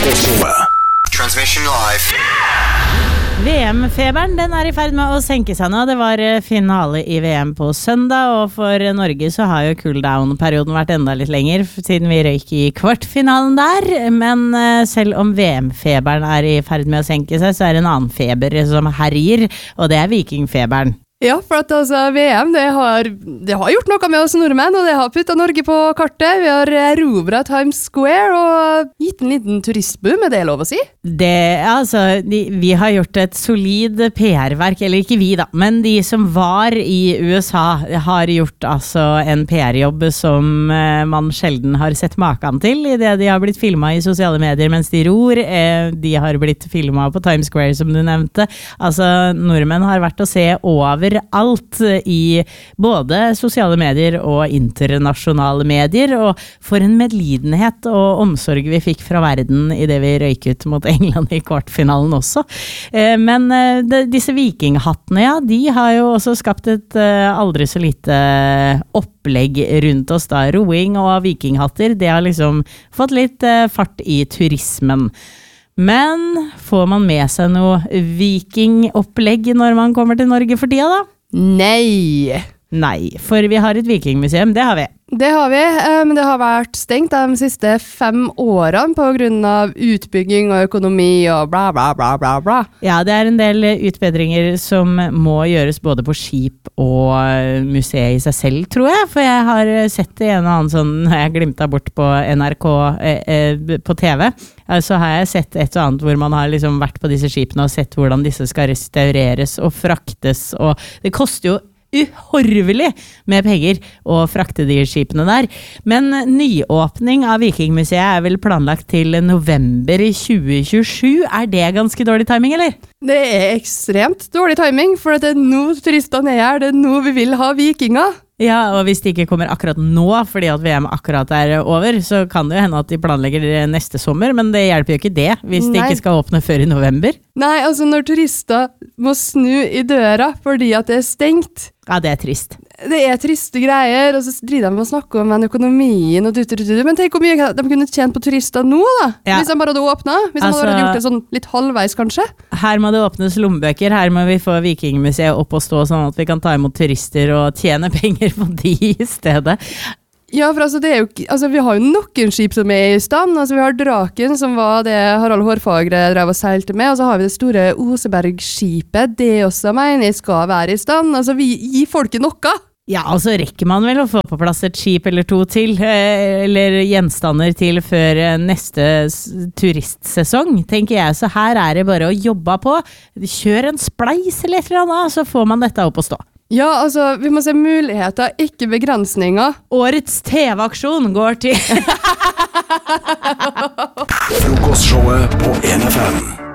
Transmission live. VM-feberen den I ferd med å senke seg nå. Det var finale I VM på søndag, og for Norge så har jo cooldown-perioden vært enda litt lenger, siden vi røyk I kvartfinalen der. Men selv om VM-feberen I ferd med å senke seg, så det en annen feber som herjer, og det vikingfeberen. Ja, for at altså, VM det har gjort noe med oss nordmenn, og det har puttet Norge på kartet. Vi har erobret Times Square og gitt en liten turistboom, det lov å si? Vi har gjort et solid PR-verk, eller ikke vi da, men de som var I USA har gjort altså en PR-jobb som man sjelden har sett maken til I det de har blitt filmet I sosiale medier mens de ror. De har blitt filmet på Times Square, som du nevnte. Altså, nordmenn har vært å se over alt I både sosiale medier og internasjonale medier, og for en medlidenhet og omsorg vi fikk fra verden I det vi røyk ut mot England I kvartfinalen også. Men disse vikinghattene, ja, de har jo også skapt et aldri så lite opplegg rundt oss da. Roing og vikinghatter, det har liksom fått litt fart I turismen. Men får man med seg noe vikingopplegg når man kommer til Norge for tida da? Nei, for vi har et vikingmuseum, det har vi. Det har vi, men det har vært stengt de siste 5 årene på grunn av utbygging og økonomi og bla bla bla bla bla. Ja, det en del utbedringer som må gjøres både på skip og museet I seg selv, tror jeg. For jeg har sett det en og annen sånn, når jeg glimtet bort på NRK på TV, så har jeg sett et og annet hvor man har liksom vært på disse skipene og sett hvordan disse skal restaureres og fraktes, og det koster jo uhorvelig med penger å frakte de skipene der. Men nyåpning av Vikingmuseet vel planlagt til november 2027. Det ganske dårlig timing, eller? Det ekstremt dårlig timing, for det nå turistene her, det nå vi vil ha vikinger. Ja, og hvis det ikke kommer akkurat nå, fordi at VM akkurat over, så kan det jo hende at de planlegger neste sommer, men det hjelper jo ikke det, hvis de ikke skal åpne før I november. Nei, altså når turister må snu I døra fordi at det stengt. Ja, det trist. Det triste greier, og så driver de med å snakke om den økonomien og men tenk hvor mye de kunne tjent på turister nå da, hvis de bare hadde åpnet, hvis de hadde gjort det sånn litt halvveis kanskje. Her må det åpnes lommebøker, her må vi få Vikingmuseet opp og stå sånn at vi kan ta imot turister og tjene penger på de I stedet. Ja, for altså, det jo ikke, altså, vi har jo noen skip som I stand, altså vi har Draken som var det Harald Hårfagre drev og seilte med, og så har vi det store Oseberg-skipet, det også mener jeg skal være I stand, altså vi gir folket noe. Ja, og så rekker man vel å få på plass et skip eller to til, eller gjenstander til før neste turistsesong, tenker jeg, så her det bare å jobbe på, kjør en spleis eller et eller annet, så får man dette opp å stå. Ja, altså, vi må se muligheter, ikke begrensninger. Årets TV-aksjon går til Frokostshowet på 1FM.